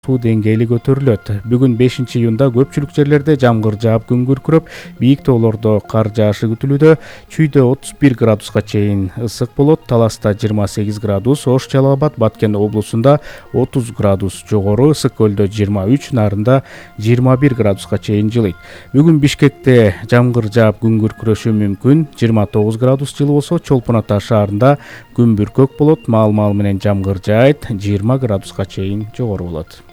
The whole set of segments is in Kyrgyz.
суу деңгээли көтөрүлөт. Бүгүн 5-июнда көпчүлүк жерлерде жамгыр жаап күн күркүрөп, бийик тоолордо кар жаашы күтүлүүдө. Чүйдө 31 градуска чейин ысык болот. Таласта 28 градус, Ош Жалал Абад, Баткен облусунда 30 градус жогору, Ысык көлдө 23, Нарында 21 градуска чейин жылыйт. Бүгүн Бишкекте жамгыр жаап күн күркүрөшү мүмкүн. 29 градус жылы болсо, Чолпон Ата шаарында күн бүркөк болот. Маал менен жамгыр жаайт. 20 градуска чейин жогору болот.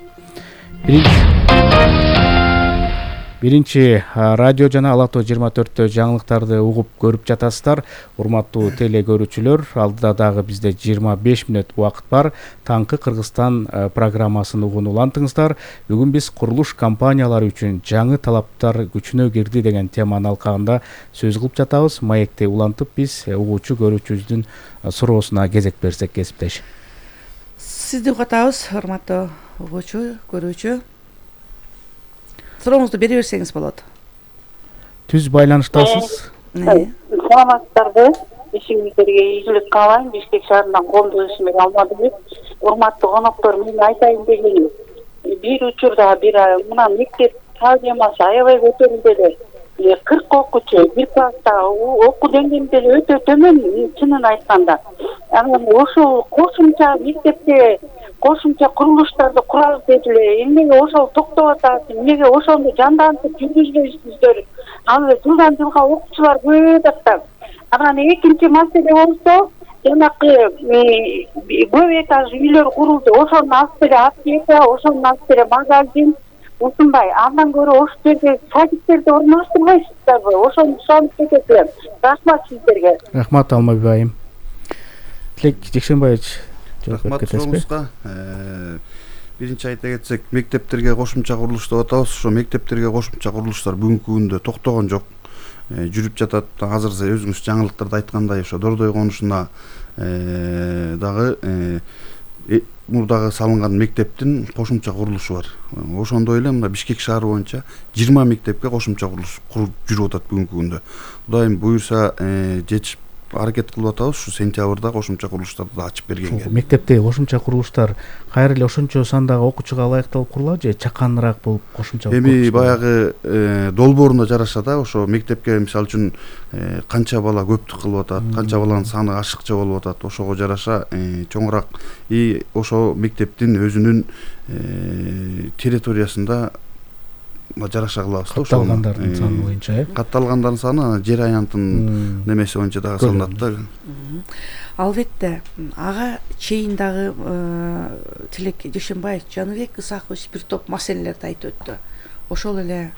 Биринчи радио жана Ала Тоо 24 жаңылыктарды угуп көрүп жатасыздар. Урматтуу теле көрүүчүлөр, алдыда дагы бизде 25 мүнөт убакыт бар. Таңкы Кыргызстан программасын угууну улантыңыздар. Бүгүн биз курулуш компаниялары үчүн жаңы талаптар күчүнө кирди деген теманын алкагында сөз кылып жатабыз. Маекти улантып биз угуучу көрүүчүбүздүн суроосуна кезек берсек, кесиптеш. Сизди угатабыз, урматтуу угуучу, көрүүчү. Сурооңузду бере берсеңиз болот. Түз байланыштасыз. Саламатсыздарбы? Ишиңиздерге ийгилик каалайм. Бишкек шаарынан Коомдук Ишмер Алмадыбек. Урматтуу коноктор, мен айтайын дегеним, бир учурда мына мектеп проблемасы аябай көтөрүлдү эле. 40 окуучу бир класста окуу деңгээли деле өтө төмөн, чынын айтканда. Анан ошол кошумча мектепте кошумча курулуштарды курабыз дедиле. Эмнеге ошол токтоп атат? Эмнеге ошону жандантып жүргүзбөйсүздөр? Ал жылдан жылга окуучулар көбөйүп атат. Анан экинчи маселе болсо, жанакы көп этаж үйлөр курулду. Ошонун алып бере аптека, ошонун алып бере магазин. Ушундай, андан көрө ош жерде садиктерди орноштурбайсыздарбы? Ошону суранып кетем. Рахмат сиздерге. Рахмат, Алмабек айым. Тилек Жекшенбаевич, рахмат сурооңузга. Биринчи айта кетсек, мектептерге кошумча курулуш деп атабыз. Ошо мектептерге кошумча курулуштар бүгүнкү күндө токтогон жок. Жүрүп жатат. Азыр өзүңүз жаңылыктарда айткандай, ошо Дордой конушуна дагы мурдагы салынган мектептин кошумча курулушу бар. Ошондой эле мына Бишкек шаары боюнча 20 мектепке кошумча курулуш куруп жүрүп атат бүгүнкү күндө. Кудайым буюрса жетишип аракет кылып атабыз, ушу сентябрда кошумча курулуштарды да ачып бергенге. Мектепте кошумча курулуштар кайра эле ошончо сандагы окуучуга ылайыкталып курулабы же чаканыраак болуп кошумча? Эми баягы долбооруна жараша да, ошо мектепке мисалы үчүн канча бала көптүк кылып атат, канча баланын саны ашыкча болуп атат, ошого жараша чоңураак ошо мектептин өзүнүн территориясында жараша кылабыз да. Катталгандардын саны боюнча, катталгандардын саны жер аянтын немеси боюнча дагы салынат да. Албетте, ага чейин дагы Тилек Жекшенбаев, Жаныбек Ысакович бир топ маселелерди айтып өттү. Ошол эле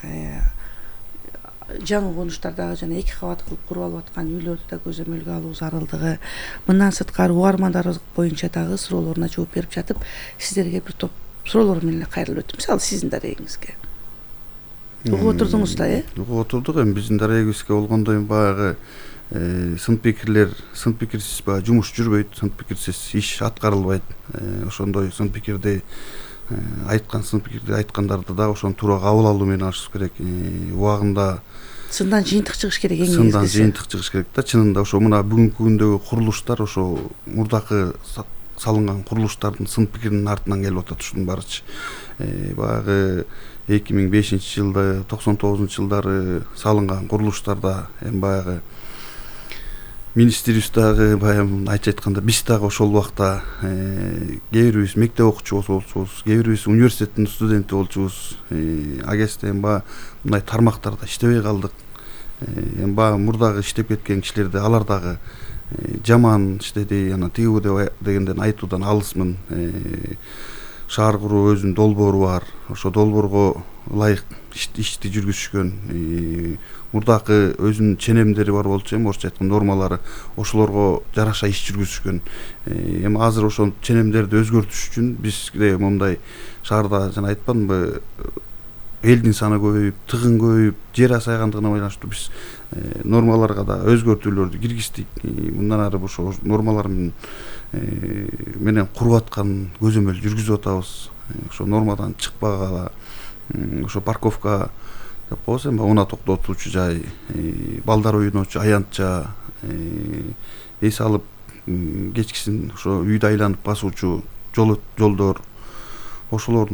жаңы конуштардагы жана 2 кабат кылып куруп алып аткан үйлөрдү да көзөмөлгө алуу зарылдыгы. Мындан сырткары угармандар боюнча дагы суроолоруна жооп берип жатып, сиздерге бир топ суроолор менен кайрылып өттүм. Мисалы, сиздин дарегиңизге. Угуп отурдуңуз да, Угуп отурдук. Эми биздин дарегибизге болгондо баягы сын пикирсиз баягы жумуш жүрбөйт, сын пикирсиз иш аткарылбайт. Ошондой сын пикирди айткандарды да ошону туура кабыл алуу менен ашыш керек. Убагында сындан жыйынтык чыгыш керек, сындан жыйынтык чыгыш керек да. Чынында ошо мына бүгүнкү күндөгү курулуштар ошо мурдакы салынган курулуштардын сын пикиринин артынан келип атат ушунун баарычы. Баягы 2005-жылда, 99-жылдары салынган курулуштарда эми баягы министрибиз дагы баягы айтканда биз дагы ошол убакта кээ бирибиз мектеп окуучу болчубуз, кээ бирибиз университеттин студенти болчубуз. Агесте эми баягы мындай тармактарда иштебей калдык. Эми баягы мурдагы иштеп кеткен кишилерди алар дагы жаман иштеди, анан тигүү дегенден айтуудан алысмын. Шаар куруу өзүнүн долбоору бар. Ошо долбоорго ылайык ишти жүргүзүшкөн. Мурдакы өзүнүн ченемдери бар болчу, эми орусча айтканда нормалары, ошолорго жараша иш жүргүзүшкөн. Эми азыр ошол ченемдерди өзгөртүш үчүн бизде мондай шаарда жана айтпадымбы, элдин саны көбөйүп, тыгын көбөйүп, жер азайгандыгына байланыштуу биз нормаларга да өзгөртүүлөрдү киргиздик. Мындан ары ошо нормалар менен куруп аткан көзөмөл жүргүзүп атабыз. Ошо нормадан чыкпагала, ошо парковка деп коебуз, эми унаа токтотуучу жай, балдар ойноочу аянтча, эс алып кечкисин ошо үйдү айланып басуучу жолдор, ошолордун